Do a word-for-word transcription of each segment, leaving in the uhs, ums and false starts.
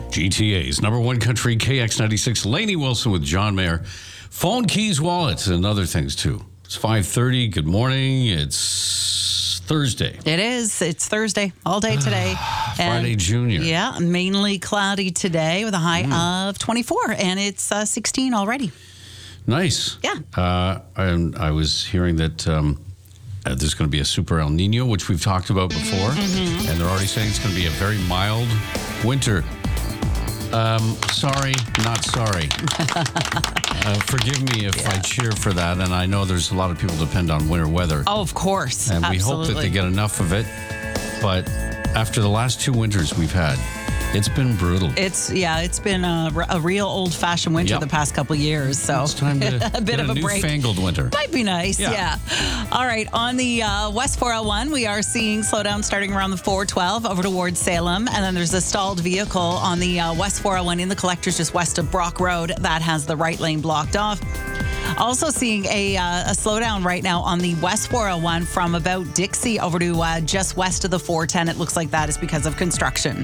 G T A's number one country, K X ninety-six. Lainey Wilson with John Mayer. Phone, keys, wallets, and other things, too. It's five thirty. Good morning. It's Thursday. It is. It's Thursday all day today. Friday And, Junior. Yeah, mainly cloudy today with a high mm. of twenty-four, and it's uh, sixteen already. Nice. Yeah. Uh, and I was hearing that um, uh, there's going to be a super El Nino, which we've talked about before, mm-hmm. and they're already saying it's going to be a very mild winter. Um, sorry, not sorry. uh, forgive me if yeah. I cheer for that, and I know there's a lot of people depend on winter weather. Oh, of course. And Absolutely. we hope that they get enough of it. But after the last two winters we've had, it's been brutal. It's, yeah, it's been a, a real old-fashioned winter yep. the past couple of years. So it's time to a bit get of a, a break. newfangled winter. Might be nice, yeah. yeah. All right, on the uh, West four oh one, we are seeing slowdown starting around the four twelve over towards Salem. And then there's a stalled vehicle on the uh, West four oh one in the collectors just west of Brock Road. That has the right lane blocked off. Also seeing a, uh, a slowdown right now on the West four oh one from about Dixie over to uh, just west of the four ten. It looks like that is because of construction.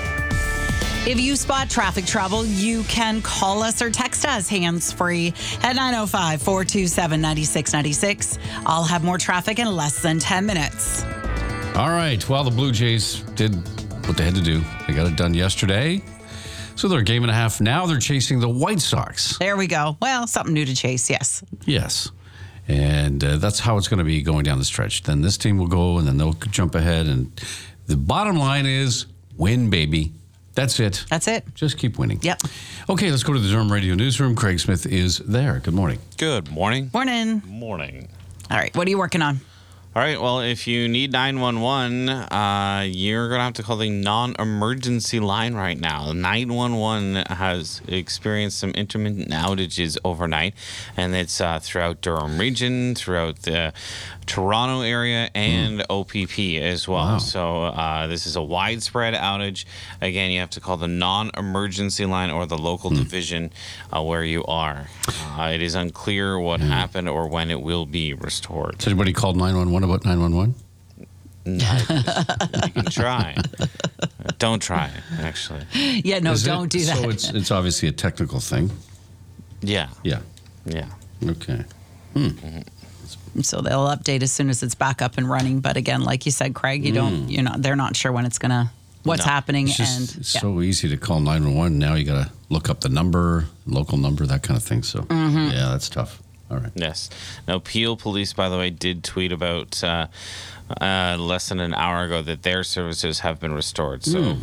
If you spot traffic trouble, you can call us or text us hands-free at nine oh five, four two seven, nine six nine six. I'll have more traffic in less than ten minutes. All right. Well, the Blue Jays did what they had to do. They got it done yesterday. So they're a game and a half. Now they're chasing the White Sox. There we go. Well, something new to chase, yes. Yes. And uh, that's how it's going to be going down the stretch. Then this team will go, and then they'll jump ahead. And the bottom line is win, baby. That's it. That's it. Just keep winning. Yep. Okay, let's go to the Durham Radio Newsroom. Craig Smith is there. Good morning. Good morning. Morning. Morning. All right, what are you working on? All right, well, if you need nine one one, uh, you're going to have to call the non-emergency line right now. nine one one has experienced some intermittent outages overnight, and it's uh, throughout Durham region, throughout the Toronto area, and mm. O P P as well. Wow. So uh, this is a widespread outage. Again, you have to call the non-emergency line or the local mm. division uh, where you are. Uh, it is unclear what mm. happened or when it will be restored. Has anybody called nine one one about nine one one? No, you can try. Don't try, actually. Yeah, no, Is don't it, do that. So it's it's obviously a technical thing. Yeah. Yeah. Yeah. Okay. Hmm. Mm-hmm. So they'll update as soon as it's back up and running. But again, like you said, Craig, you don't, Mm. you're not, they're not sure when it's gonna, what's No. happening, It's just and it's yeah. so easy to call nine one one. Now you got to look up the number, local number, that kind of thing. So, Mm-hmm. yeah, that's tough. All right. Yes. Now, Peel Police, by the way, did tweet about uh, uh, less than an hour ago that their services have been restored. So Mm.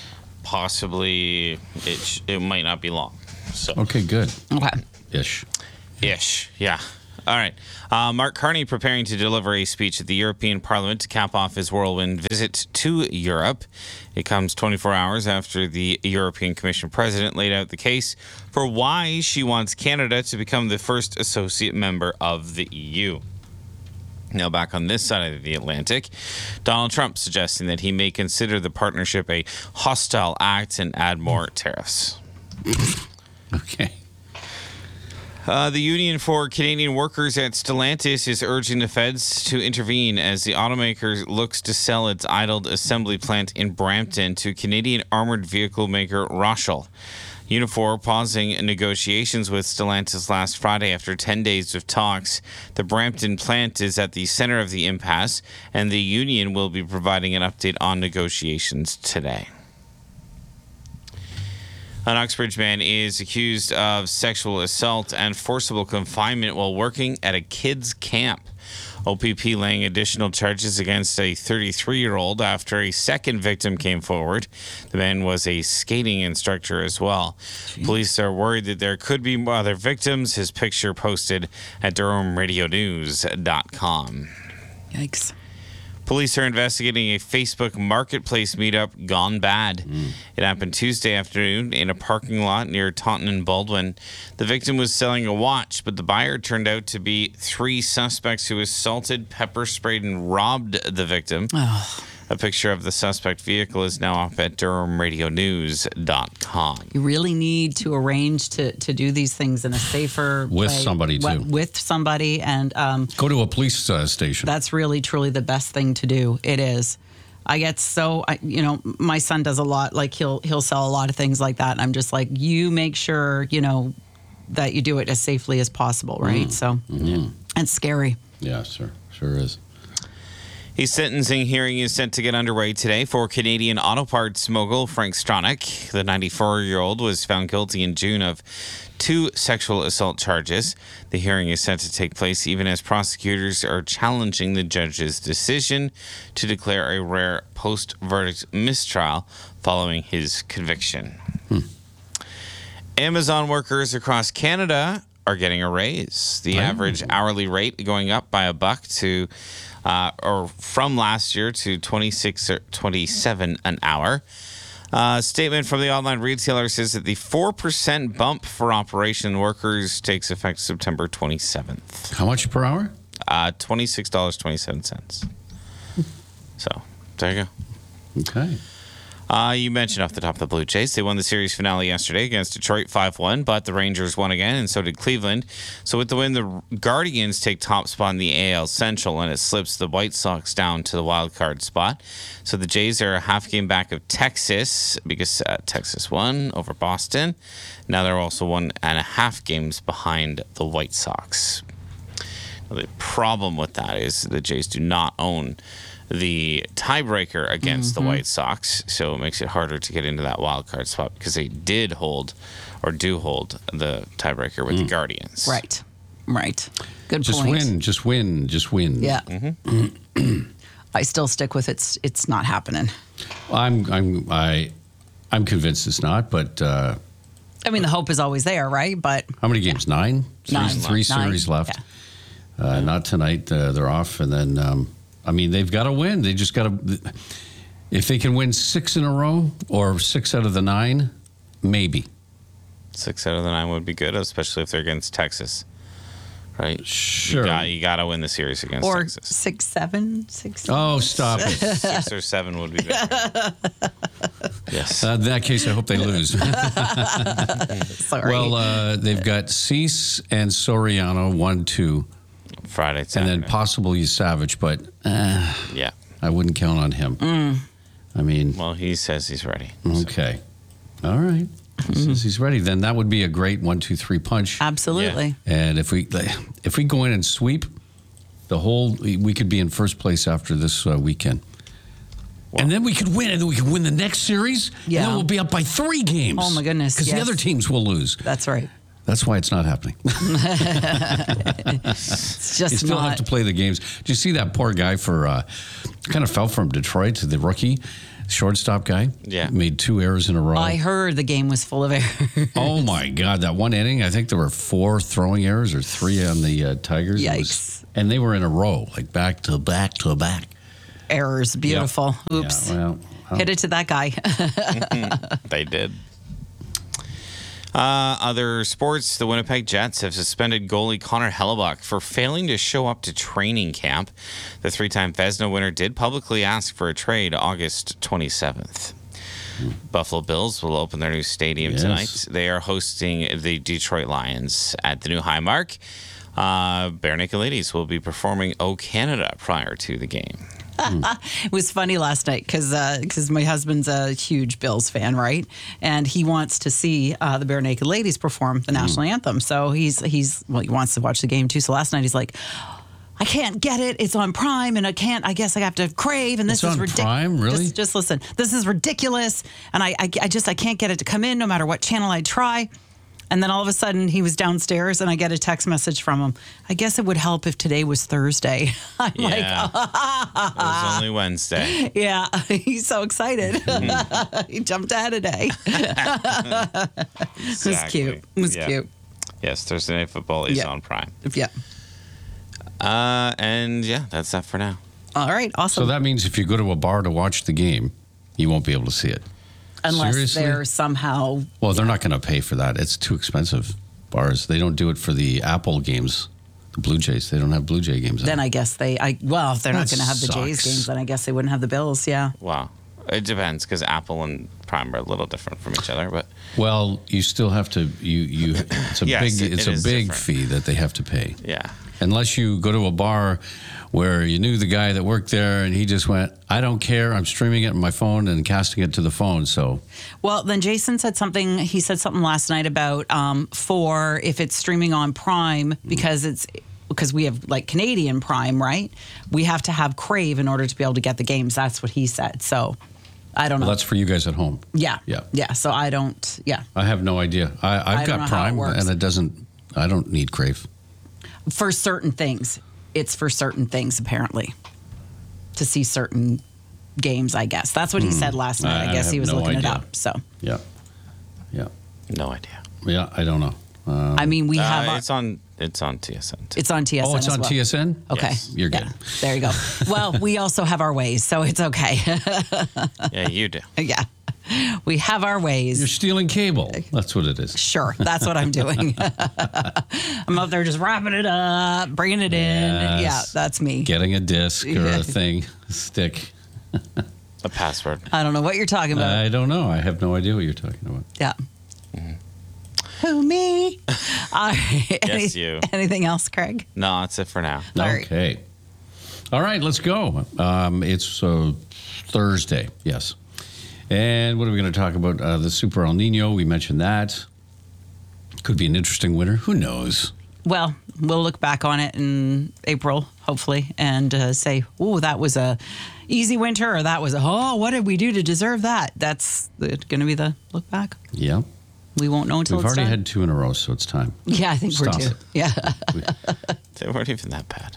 possibly it sh- it might not be long. So Okay, good. Okay. Ish. ish, yeah. All right. Uh, Mark Carney preparing to deliver a speech at the European Parliament to cap off his whirlwind visit to Europe. It comes twenty-four hours after the European Commission president laid out the case for why she wants Canada to become the first associate member of the E U. Now, back on this side of the Atlantic, Donald Trump suggesting that he may consider the partnership a hostile act and add more tariffs. Okay. Uh, the Union for Canadian Workers at Stellantis is urging the feds to intervene as the automaker looks to sell its idled assembly plant in Brampton to Canadian armored vehicle maker Rochelle. Unifor pausing negotiations with Stellantis last Friday after ten days of talks. The Brampton plant is at the center of the impasse, and the union will be providing an update on negotiations today. An Uxbridge man is accused of sexual assault and forcible confinement while working at a kids' camp. O P P laying additional charges against a thirty-three-year-old after a second victim came forward. The man was a skating instructor as well. Jeez. Police are worried that there could be other victims. His picture posted at Durham Radio News dot com. Yikes. Police are investigating a Facebook marketplace meetup gone bad. Mm. It happened Tuesday afternoon in a parking lot near Taunton and Baldwin. The victim was selling a watch, but the buyer turned out to be three suspects who assaulted, pepper sprayed, and robbed the victim. Oh. A picture of the suspect vehicle is now up at Durham Radio News dot com. You really need to arrange to, to do these things in a safer With way. somebody, too. With somebody. And um, Go to a police uh, station. that's really, truly the best thing to do. It is. I get so, I, you know, my son does a lot. Like he'll he'll sell a lot of things like that. And I'm just like, you make sure, you know, that you do it as safely as possible, right? Mm. So Mm-hmm. it's scary. Yeah, sure. Sure is. A sentencing hearing is set to get underway today for Canadian auto parts mogul Frank Stronach. The ninety-four-year-old was found guilty in June of two sexual assault charges. The hearing is set to take place even as prosecutors are challenging the judge's decision to declare a rare post-verdict mistrial following his conviction. Hmm. Amazon workers across Canada are getting a raise. The Oh. average hourly rate going up by a buck to, uh, or from last year to twenty-six or twenty-seven an hour. A uh, statement from the online retailer says that the four percent bump for operation workers takes effect September twenty-seventh. How much per hour? Uh, twenty-six dollars and twenty-seven cents. So, there you go. Okay. Uh, you mentioned off the top of the Blue Jays. They won the series finale yesterday against Detroit five one, but the Rangers won again, and so did Cleveland. So with the win, the Guardians take top spot in the A L Central, and it slips the White Sox down to the wild card spot. So the Jays are a half game back of Texas because uh, Texas won over Boston. Now they're also one and a half games behind the White Sox. Now, the problem with that is the Jays do not own the tiebreaker against Mm-hmm. the White Sox, so it makes it harder to get into that wild card spot because they did hold or do hold the tiebreaker with the Guardians. Right. Right. Good Just point. win. Just win. Just win. Yeah. I still stick with it's it's not happening. I'm. I'm. I. I'm convinced it's not. But uh, I mean, the hope is always there, right? But how many games? Nine. Nine Three, three left. series Nine. left. Uh, not tonight. Uh, they're off, and then. Um, I mean, they've got to win. They just got to. If they can win six in a row or six out of the nine, maybe. Six out of the nine would be good, especially if they're against Texas. Right? Sure. You got, you got to win the series against or Texas. six, seven, six. Oh, stop it. Six or seven would be better. Yes. Uh, in that case, I hope they lose. Sorry. Well, uh, they've got Cease and Soriano, one, two, Friday, and Saturday. then possibly Savage, but uh, yeah. I wouldn't count on him. I mean, Well, he says he's ready. okay. All right. Since he's ready, then that would be a great one, two, three punch. Absolutely. And if we if we go in and sweep the whole, we could be in first place after this uh, weekend. And then we could win, and then we could win the next series. Yeah. And then we'll be up by three games. Oh, my goodness, Because the yes. other teams will lose. That's right. That's why it's not happening. It's just You still not. have to play the games. Did you see that poor guy for, uh, kind of fell from Detroit, the rookie shortstop guy? Yeah. Made two errors in a row. I heard the game was full of errors. Oh, my God. That one inning, I think there were four throwing errors or three on the uh, Tigers. It was- Yikes. and they were in a row, like back to back to back. Errors. Beautiful. Oops. Yeah, well, well, Hit it to that guy. They did. Uh, other sports, the Winnipeg Jets have suspended goalie Connor Hellebuck for failing to show up to training camp. The three-time Vezina winner did publicly ask for a trade August twenty-seventh. Buffalo Bills will open their new stadium Yes. tonight. They are hosting the Detroit Lions at the new Highmark. Uh, Bare Naked Ladies will be performing O Canada prior to the game. It was funny last night because because my husband's a huge Bills fan, right? And he wants to see uh, the Bare Naked Ladies perform the national anthem. So he's he's well, he wants to watch the game too. So last night he's like, I can't get it. It's on Prime, and I can't. I guess I have to crave. And this It's is on ridiculous. Prime? Really? Just, just listen. This is ridiculous, and I, I I just I can't get it to come in no matter what channel I try. And then all of a sudden he was downstairs, and I get a text message from him. I guess it would help if today was Thursday. I'm like, Yeah. It was only Wednesday. yeah, he's so excited. He jumped ahead a day. It was Exactly. cute. It was Yeah. cute. Yes, Thursday Night Football is Yeah. on Prime. Yeah. Uh, and yeah, that's that for now. All right. So Awesome. that means if you go to a bar to watch the game, you won't be able to see it. Unless Seriously? they're somehow. Well, they're not going to pay for that. It's too expensive. Bars. They don't do it for the Apple games. The Blue Jays. They don't have Blue Jay games. Then I guess they. I well, if they're not That going to have the Jays sucks. games, then I guess they wouldn't have the Bills. Yeah. Wow. It depends because Apple and Prime are a little different from each other, but Well, you still have to. You you. It's a Yes, big. it- It's it a is big different. fee that they have to pay. yeah. Unless you go to a bar where you knew the guy that worked there and he just went, I don't care. I'm streaming it on my phone and casting it to the phone. So, Well, then Jason said something. He said something last night about um, for if it's streaming on Prime because it's because we have like Canadian Prime, right? We have to have Crave in order to be able to get the games. That's what he said. So I don't know. well, that's for you guys at home. yeah, Yeah. yeah. So I don't. Yeah, I have no idea. I, I've I don't know got how it Prime works. and it doesn't, I don't need Crave. for certain things, it's for certain things apparently to see certain games. I guess that's what he said last night. I, I guess he have was no looking idea. it up. So Yeah. Yeah. No idea. Yeah. I don't know. Uh, I mean, we have Uh, our, it's on. It's on T S N. Too. it's on T S N. oh, it's as on well. T S N? Okay, Yes. You're good. Yeah, there you go. Well, we also have our ways, so it's okay. Yeah, you do. Yeah, we have our ways. You're stealing cable. That's what it is. Sure, that's what I'm doing. I'm up there just wrapping it up, bringing it in. Yes. Yeah, that's me. Getting a disc or a thing, a stick. A password. I don't know what you're talking about. I don't know. I have no idea what you're talking about. yeah. Who, me? All right. Any- Yes, you. Anything else, Craig? No, that's it for now. All right. Okay. All right, let's go. Um, it's uh, Thursday, yes. And what are we going to talk about? Uh, the Super El Nino, we mentioned that. Could be an interesting winter. Who knows? Well, we'll look back on it in April, hopefully, and uh, say, "Oh, that was a easy winter," or "That was a oh, what did we do to deserve that?" That's going to be the look back. Yeah. We won't know until We've it's already done. had two in a row, so it's time. Yeah, I think we're Stop due. it. Yeah. They weren't even that bad.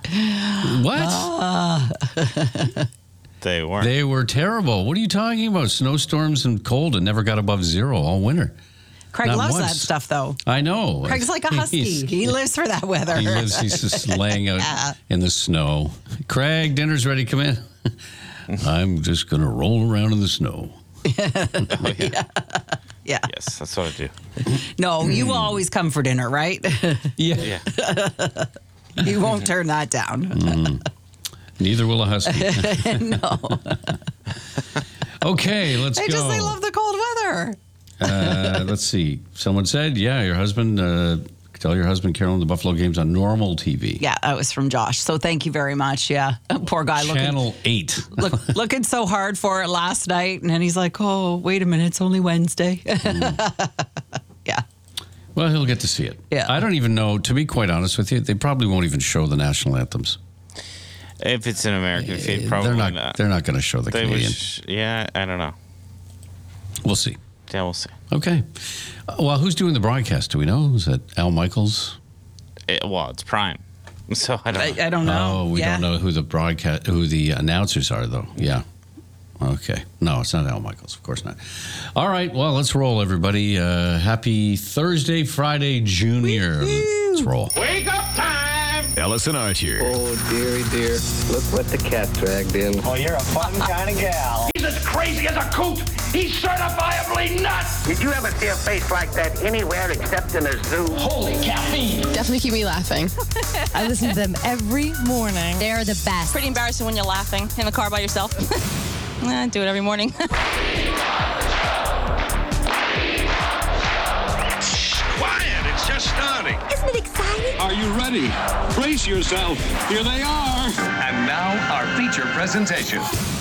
What? They weren't. They were terrible. What are you talking about? Snowstorms and cold and never got above zero all winter. Craig Not loves once. that stuff, though. I know. Craig's like a husky. He's- He lives for that weather. He lives, he's just laying out in the snow. Craig, dinner's ready. Come in. I'm just going to roll around in the snow. Oh, yeah. Yeah. Yes, that's what I do. No, you always come for dinner, right? Yeah. Yeah. You won't turn that down. Neither will a husky. No. Okay, let's They go. just they love the cold weather. uh, let's see. Someone said, yeah, your husband, uh, tell your husband, Carolyn, the Buffalo game's on normal T V. Yeah, that was from Josh. So thank you very much. Yeah. Poor guy looking Channel eight. look, looking so hard for it last night. And then he's like, oh, wait a minute. It's only Wednesday. Yeah. Well, he'll get to see it. Yeah. I don't even know, to be quite honest with you, they probably won't even show the national anthems. If it's an American feed, probably they're not, not. They're not going to show the They Canadian. was, yeah, I don't know. We'll see. Yeah, we'll see. Okay. Uh, well, who's doing the broadcast? Do we know? Is it Al Michaels? It, well, it's Prime, so I don't. I, know. I don't know. Oh, we Yeah. don't know who the broadcast, who the announcers are, though. Yeah. Okay. No, it's not Al Michaels. Of course not. All right. Well, let's roll, everybody. Uh, happy Thursday, Friday, Junior. Let's roll. Wake up time! Ellis and Art here. Oh, dearie dear. Look what the cat dragged in. Oh, you're a fun kind of gal. He's as crazy as a coot. He's certifiably nuts. Did you ever see a face like that anywhere except in a zoo? Holy caffeine. Definitely keep me laughing. I listen to them every morning. They're the best. Pretty embarrassing when you're laughing in the car by yourself. I do it every morning. Quiet, it's just starting. Isn't it exciting? Are you ready? Brace yourself. Here they are. And now our feature presentation.